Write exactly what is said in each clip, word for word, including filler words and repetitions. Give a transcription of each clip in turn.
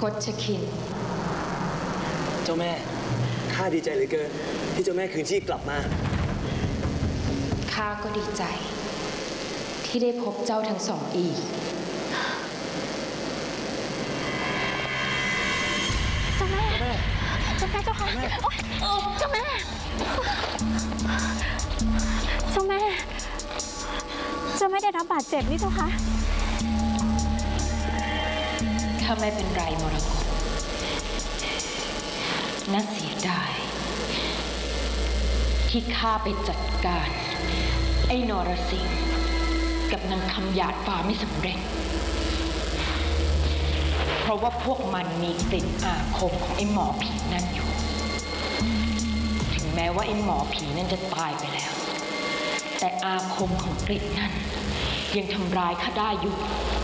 ชคินเจ้าแม่ข้าดีใจเหลือเกินที่เจ้าแม่คืนชีพกลับมาข้าก็ดีใจที่ได้พบเจ้าทั้งสองอีกเจ้าแม่เจ้าแม่เจ้าค่ะเจ้าแม่เจ้าแม่เจ้าไม่ได้รับบาดเจ็บนี่เจ้าค่ะถ้าไม่เป็นไรมรกตน่าเสียดายที่ข้าไปจัดการไอ้นรสิงห์กับนางคำหยาดฟ้าไม่สำเร็จเพราะว่าพวกมันมีกลิ่นอาคมของไอ้หมอผีนั่นอยู่ถึงแม้ว่าไอ้หมอผีนั่นจะตายไปแล้วแต่อาคมของกลิ่นนั้นยังทำร้ายข้าได้อยู่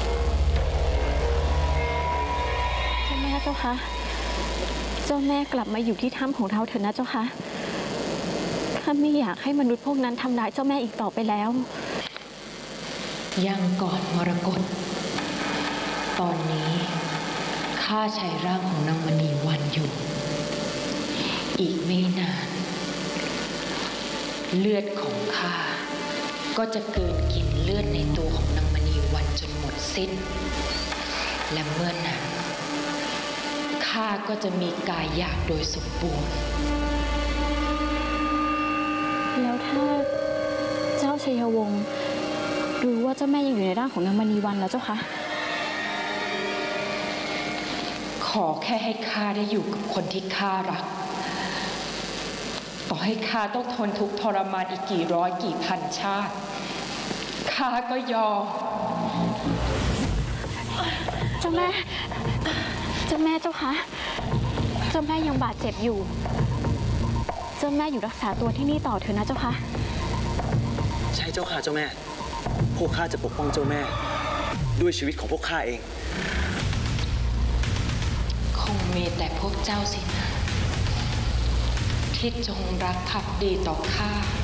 เจ้าแม่เจ้าคะเจ้าแม่กลับมาอยู่ที่ถ้ำของเราเถอะนะเจ้าคะข้าไม่อยากให้มนุษย์พวกนั้นทำร้ายเจ้าแม่อีกต่อไปแล้วยังก่อนมรกตตอนนี้ข้าใช้ร่างของนางมณีวันอยู่อีกไม่นานเลือดของข้าก็จะเกินกินเลือดในตัวของนางมณีวันจนหมดสิ้นและเมื่อนั้นข้าก็จะมีกายหยาบโดยสมบูรณ์แล้วถ้าเจ้าชัยวงศ์รู้ว่าเจ้าแม่ยังอยู่ในร่างของนางมณีวันแล้วเจ้าคะขอแค่ให้ข้าได้อยู่กับคนที่ข้ารักต่อให้ข้าต้องทนทุกข์ทรมานอีกกี่ร้อยกี่พันชาติข้าก็ยอมเจ้าแม่เจ้าแม่เจ้าคะเจ้าแม่ยังบาดเจ็บอยู่เจ้าแม่อยู่รักษาตัวที่นี่ต่อเถอะนะเจ้าคะใช่เจ้าค่ะเจ้าแม่พวกข้าจะปกป้องเจ้าแม่ด้วยชีวิตของพวกข้าเองคงมีแต่พวกเจ้าสินะที่จงรักภักดีต่อข้า